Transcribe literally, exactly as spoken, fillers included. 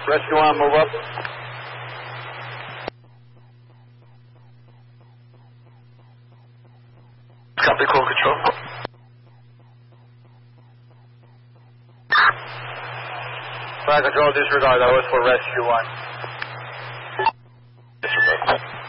Rescue one, move up. Copy, call control. Fire control, disregard. That was for rescue one. Disregard.